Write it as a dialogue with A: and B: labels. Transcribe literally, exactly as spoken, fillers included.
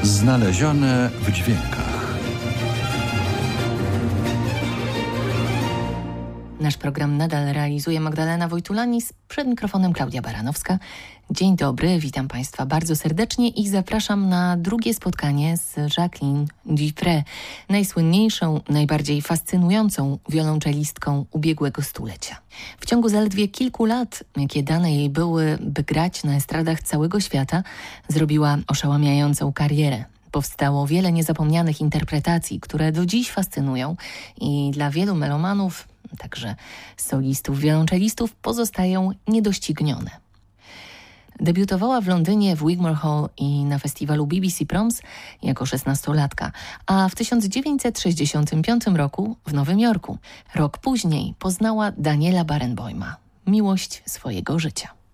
A: Znalezione w dźwiękach.
B: Nasz program nadal realizuje Magdalena Wojtulanis, przed mikrofonem Klaudia Baranowska. Dzień dobry, witam Państwa bardzo serdecznie i zapraszam na drugie spotkanie z Jacqueline Dupre, najsłynniejszą, najbardziej fascynującą wiolonczelistką ubiegłego stulecia. W ciągu zaledwie kilku lat, jakie dane jej były, by grać na estradach całego świata, zrobiła oszałamiającą karierę. Powstało wiele niezapomnianych interpretacji, które do dziś fascynują i dla wielu melomanów, także solistów, wiolonczelistów, pozostają niedoścignione. Debiutowała w Londynie w Wigmore Hall i na festiwalu B B C Proms jako szesnastolatka, a w tysiąc dziewięćset sześćdziesiątym piątym roku w Nowym Jorku. Rok później poznała Daniela Barenboima, miłość swojego życia.